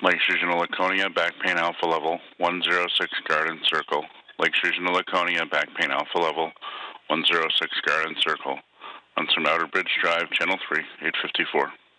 Lake Sturgeon, Laconia, back pain alpha level 106 Garden Circle. Lake Sturgeon, Laconia, back pain alpha level 106 Garden Circle. On some Outer Bridge Drive, Channel 3, 854.